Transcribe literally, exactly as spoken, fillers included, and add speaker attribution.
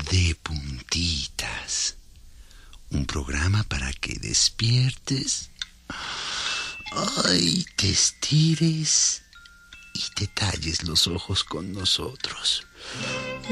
Speaker 1: de puntitas. Un programa para que despiertes, ay, te estires y te talles los ojos con nosotros.